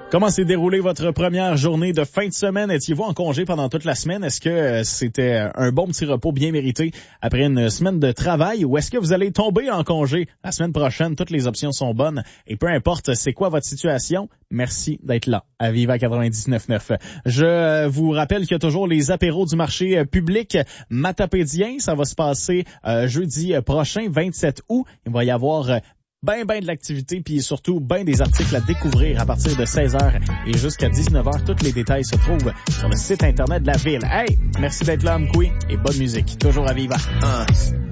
Comment s'est déroulée votre première journée de fin de semaine? Étiez-vous en congé pendant toute la semaine? Est-ce que c'était un bon petit repos bien mérité après une semaine de travail? Ou est-ce que vous allez tomber en congé la semaine prochaine? Toutes les options sont bonnes. Et peu importe c'est quoi votre situation, merci d'être là à Viva 99.9. Je vous rappelle qu'il y a toujours les apéros du marché public matapédien. Ça va se passer jeudi prochain, 27 août. Il va y avoir ben de l'activité, puis surtout ben des articles à découvrir à partir de 16h et jusqu'à 19h. Tous les détails se trouvent sur le site internet de la ville. Hey, merci d'être là, Mkoui, et bonne musique, toujours à Viva.